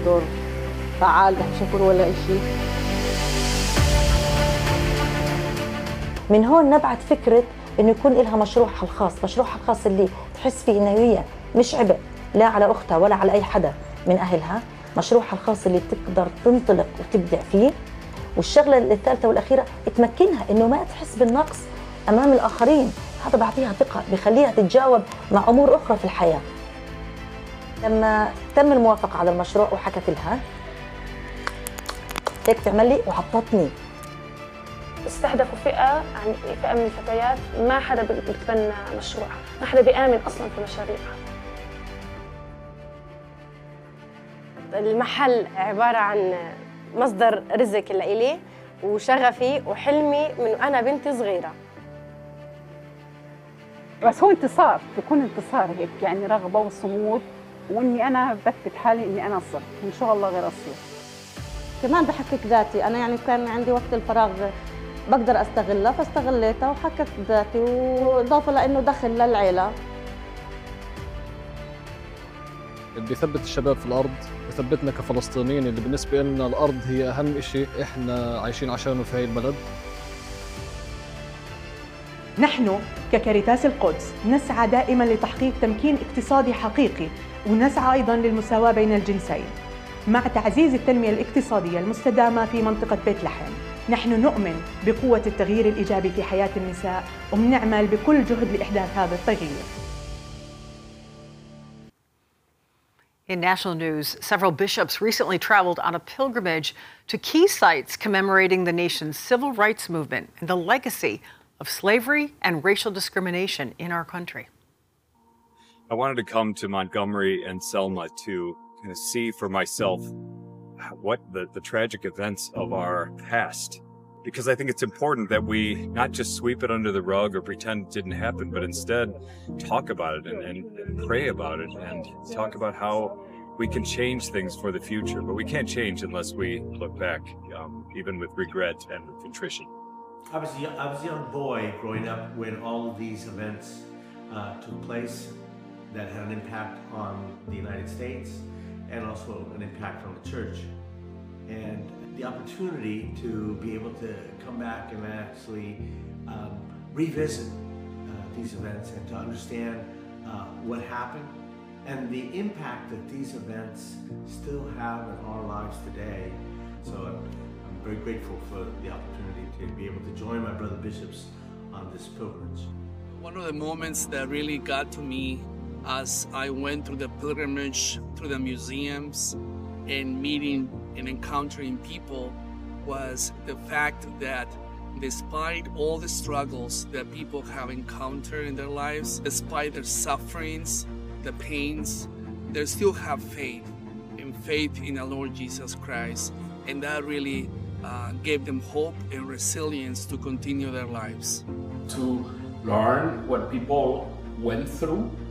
دور فعال، مش نقول ولا شيء. من هون نبعت فكرة إنه يكون لها مشروعها الخاص، مشروعها الخاص اللي تحس فيه إنه هي مش عبء لا على أختها ولا على أي حدا من أهلها، مشروعها الخاص اللي تقدر تنطلق وتبدع فيه. والشغلة الثالثة والأخيرة تمكنها إنه ما تحس بالنقص أمام الآخرين، هذا بعطيها ثقة، بخليها تتجاوب مع أمور أخرى في الحياة. لما تم الموافقة على المشروع وحكت لها هيك تعمل لي وعطتني. استهدفوا فئة من الفتيات ما حدا بيتبنى مشروعها، ما حدا بيآمن أصلاً في مشاريعها. المحل عبارة عن مصدر رزق لإلي وشغفي وحلمي من أنا بنت صغيرة. بس هو انتصار، بيكون انتصار هيك يعني رغبة وصمود، وإني أنا بثبت حالي إني أنا صرت وإن شاء الله غير أصير. كمان بحقق ذاتي، أنا يعني كان عندي وقت الفراغ بقدر أستغلها فاستغليتها وحققت ذاتي، وإضافة لأنه دخل للعيلة. اللي بيثبت الشباب في الأرض بثبتنا كفلسطينيين، اللي بالنسبة لنا الأرض هي أهم شيء إحنا عايشين عشانه في هاي البلد. نحن ككاريتاس القدس نسعى دائما لتحقيق تمكين اقتصادي حقيقي، ونسعى أيضا للمساواة بين الجنسين مع تعزيز التنمية الاقتصادية المستدامة في منطقة بيت لحم. نحن نؤمن بقوة التغيير الإيجابي في حياة النساء، وبنعمل بكل جهد لإحداث هذا التغيير. In national news, several bishops recently traveled on a pilgrimage to key sites commemorating the nation's civil rights movement and the legacy of slavery and racial discrimination in our country. I wanted to come to Montgomery and Selma to kind of see for myself what the tragic events of our past, because I think it's important that we not just sweep it under the rug or pretend it didn't happen, but instead talk about it and pray about it and talk about how we can change things for the future. But we can't change unless we look back, even with regret and with contrition. I was a young boy growing up when all of these events took place that had an impact on the United States and also an impact on the church. And the opportunity to be able to come back and actually revisit these events and to understand what happened and the impact that these events still have in our lives today. So I'm very grateful for the opportunity to be able to join my brother bishops on this pilgrimage. One of the moments that really got to me as I went through the pilgrimage, through the museums, and meeting and encountering people was the fact that despite all the struggles that people have encountered in their lives, despite their sufferings, the pains, they still have faith and faith in the Lord Jesus Christ. And that really gave them hope and resilience to continue their lives. To learn what people went through